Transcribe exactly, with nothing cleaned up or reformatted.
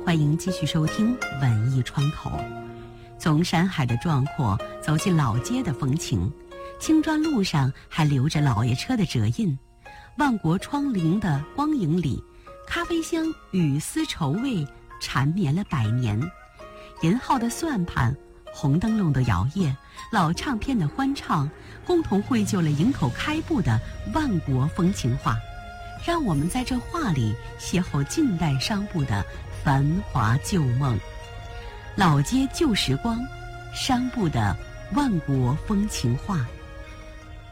欢迎继续收听文艺窗口。从山海的壮阔走进老街的风情，青砖路上还留着老爷车的辙印，万国窗棂的光影里，咖啡香与丝绸味缠绵了百年。银号的算盘，红灯笼的摇曳，老唱片的欢唱，共同绘就了营口开埠的万国风情画。让我们在这画里邂逅近代商埠的繁华旧梦，老街旧时光，商埠的万国风情画。